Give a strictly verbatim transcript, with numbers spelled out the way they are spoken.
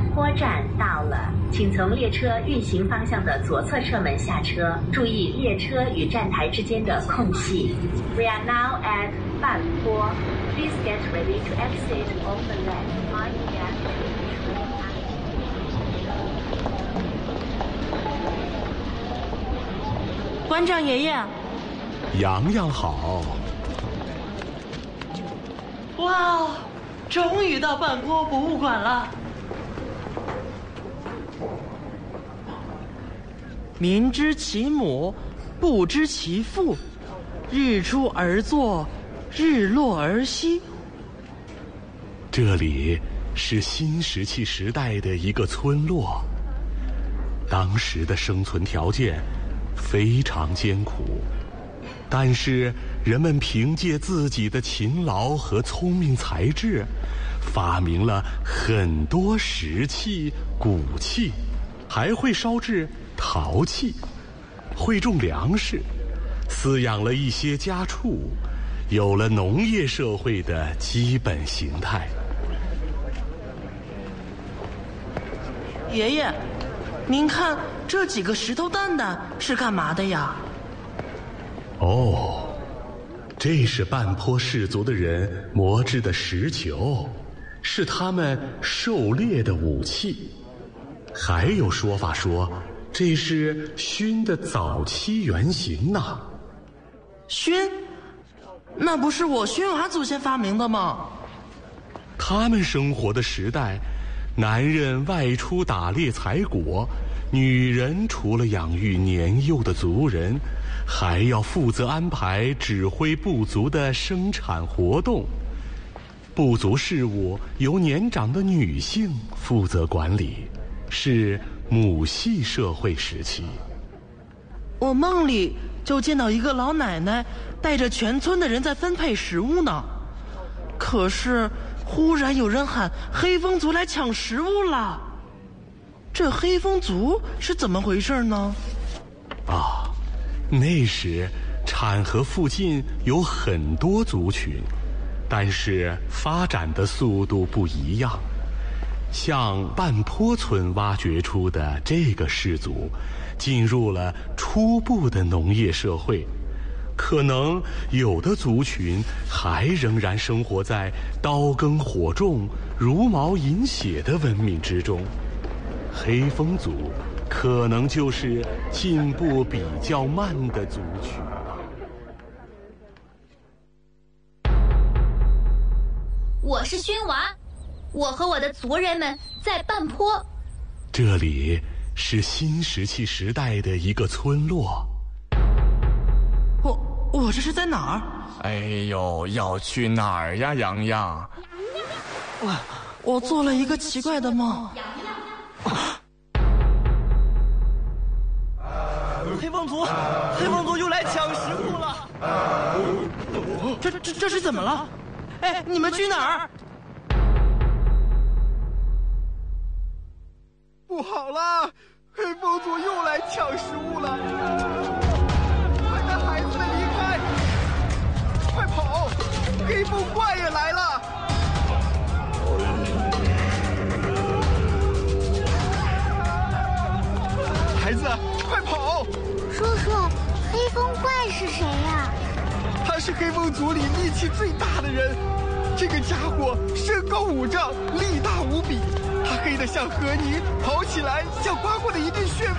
坡站到了，请从列车运行方向的左侧车门下车，注意列车与站台之间的空隙。We are now at 半坡。Please get ready to exit on the left. Mind gap between train and 馆长爷爷， 洋洋好。 哇哦，终于到半坡博物馆了。民知其母，不知其父。日出而作，日落而息。 这里是新石器时代的一个村落，当时的生存条件非常艰苦，但是人们凭借自己的勤劳和聪明才智，发明了很多石器、骨器，还会烧制陶器，会种粮食，饲养了一些家畜，有了农业社会的基本形态。 爷爷，您看这几个石头蛋蛋是干嘛的呀？ 哦，这是半坡氏族的人磨制的石球，是他们狩猎的武器。还有说法说，这是熏的早期原型呢。 熏？那不是我熏娃祖先发明的吗？ 他们生活的时代，男人外出打猎采果，女人除了养育年幼的族人，还要负责安排指挥部族的生产活动。部族事务由年长的女性负责管理，是母系社会时期。 我梦里就见到一个老奶奶带着全村的人在分配食物呢，可是忽然有人喊黑风族来抢食物了。这黑风族是怎么回事呢？ 啊，那时产河附近有很多族群，但是发展的速度不一样。像半坡村挖掘出的这个氏族，进入了初步的农业社会，可能有的族群还仍然生活在刀耕火种、茹毛饮血的文明之中。黑风族可能就是进步比较慢的族群吧。 我是熏娃，我和我的族人们在半坡。 这里是新石器时代的一个村落。 我我这是在哪儿？ 哎呦，要去哪儿呀，洋洋？ 我我做了一个奇怪的梦。黑风族，黑风族又来抢食物了。这这这是怎么了？哎，你们去哪儿？ 不好了，黑风族又来抢食物了！快带孩子们离开！快跑！黑风怪也来了！孩子，快跑！ 叔叔，黑风怪是谁呀？ 他是黑风族里力气最大的人。这个家伙身高五丈，力大无比。他黑得像河泥，跑起来像刮过的一滴血。